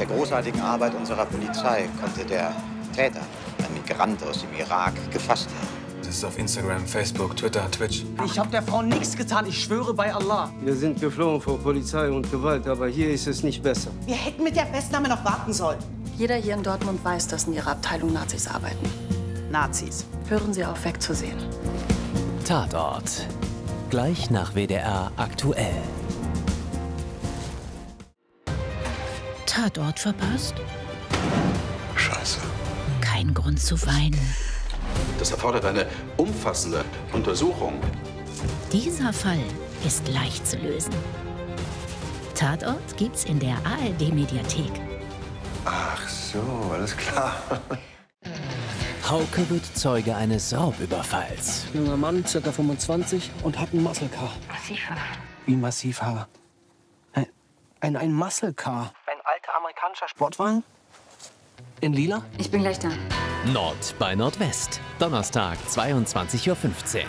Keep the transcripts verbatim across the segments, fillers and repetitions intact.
der großartigen Arbeit unserer Polizei konnte der Täter, ein Migrant aus dem Irak, gefasst werden. Das ist auf Instagram, Facebook, Twitter, Twitch. Ich habe der Frau nichts getan, ich schwöre bei Allah. Wir sind geflohen vor Polizei und Gewalt, aber hier ist es nicht besser. Wir hätten mit der Festnahme noch warten sollen. Jeder hier in Dortmund weiß, dass in ihrer Abteilung Nazis arbeiten. Nazis. Hören Sie auf, wegzusehen. Tatort. Gleich nach W D R aktuell. Tatort verpasst? Scheiße. Kein Grund zu weinen. Das erfordert eine umfassende Untersuchung. Dieser Fall ist leicht zu lösen. Tatort gibt's in der A R D-Mediathek. Ach so, alles klar. Hauke wird Zeuge eines Raubüberfalls. Junger Mann, ca. fünfundzwanzig und hat ein Muscle Car. Massivhaar. Wie Massivhaar? Ein, ein, ein Muscle Car. Ein alter amerikanischer Sportwagen? In lila? Ich bin gleich da. Nord bei Nordwest. Donnerstag, zweiundzwanzig Uhr fünfzehn.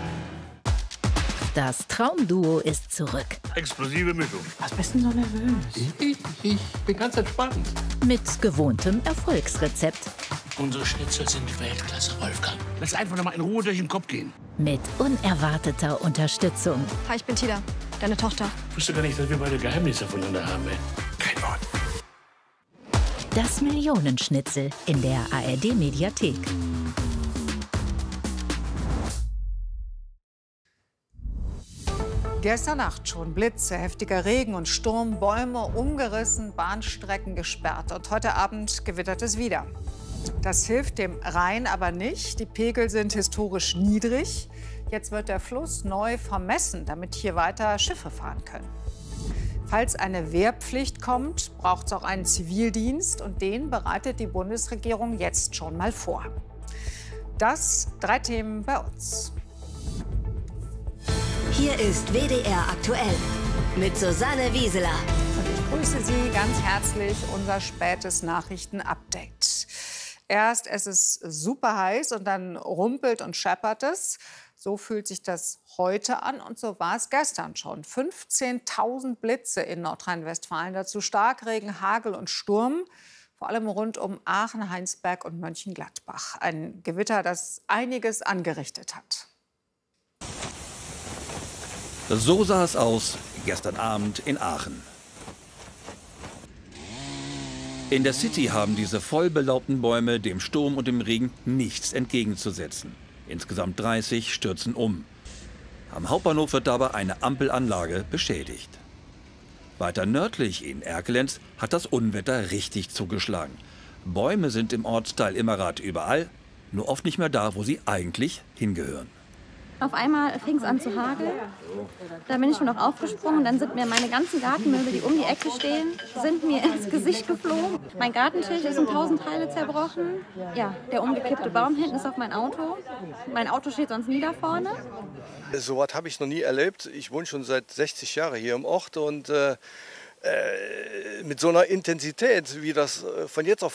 Das Traumduo ist zurück. Explosive Mischung. Was bist denn so nervös? Ich, ich bin ganz entspannt. Mit gewohntem Erfolgsrezept. Unsere Schnitzel sind Weltklasse, Wolfgang. Lass einfach noch mal in Ruhe durch den Kopf gehen. Mit unerwarteter Unterstützung. Hi, ich bin Tila, deine Tochter. Ich wusste gar nicht, dass wir beide Geheimnisse voneinander haben, ey. Kein Wort. Das Millionenschnitzel in der A R D-Mediathek. Gestern Nacht schon Blitze, heftiger Regen und Sturm, Bäume umgerissen, Bahnstrecken gesperrt. Und heute Abend gewittert es wieder. Das hilft dem Rhein aber nicht. Die Pegel sind historisch niedrig. Jetzt wird der Fluss neu vermessen, damit hier weiter Schiffe fahren können. Falls eine Wehrpflicht kommt, braucht es auch einen Zivildienst. Und den bereitet die Bundesregierung jetzt schon mal vor. Das drei Themen bei uns. Hier ist W D R aktuell mit Susanne Wieseler. Und ich grüße Sie ganz herzlich, unser spätes Nachrichten-Update. Erst es ist super heiß und dann rumpelt und scheppert es. So fühlt sich das heute an und so war es gestern schon. fünfzehntausend Blitze in Nordrhein-Westfalen, dazu Starkregen, Hagel und Sturm. Vor allem rund um Aachen, Heinsberg und Mönchengladbach. Ein Gewitter, das einiges angerichtet hat. So sah es aus gestern Abend in Aachen. In der City haben diese voll belaubten Bäume dem Sturm und dem Regen nichts entgegenzusetzen. Insgesamt dreißig stürzen um. Am Hauptbahnhof wird dabei eine Ampelanlage beschädigt. Weiter nördlich in Erkelenz hat das Unwetter richtig zugeschlagen. Bäume sind im Ortsteil Immerath überall, nur oft nicht mehr da, wo sie eigentlich hingehören. Auf einmal fing es an zu hageln. Da bin ich schon noch aufgesprungen. Dann sind mir meine ganzen Gartenmöbel, die um die Ecke stehen, sind mir ins Gesicht geflogen. Mein Gartentisch ist in tausend Teile zerbrochen. Ja, der umgekippte Baum hinten ist auf mein Auto. Mein Auto steht sonst nie da vorne. So was habe ich noch nie erlebt. Ich wohne schon seit sechzig Jahren hier im Ort und äh, äh, mit so einer Intensität, wie das von jetzt auf